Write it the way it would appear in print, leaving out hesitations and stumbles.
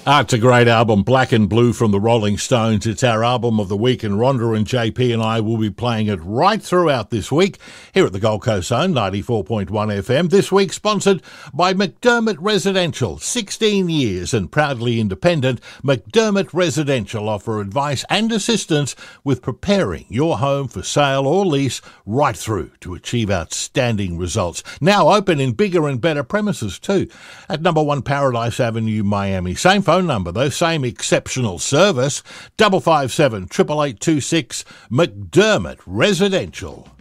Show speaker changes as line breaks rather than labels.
It's a great album, Black and Blue from the Rolling Stones. It's our album of the week, and Rhonda and JP and I will be playing it right throughout this week here at the Gold Coast Zone, 94.1 FM. This week sponsored by McDermott Residential. 16 years and proudly independent, McDermott Residential offer advice and assistance with preparing your home for sale or lease right through to achieve outstanding results. Now open in bigger and better premises too, at number 1 Paradise Avenue, Miami. Same phone number though, same exceptional service, 557 88826, McDermott Residential.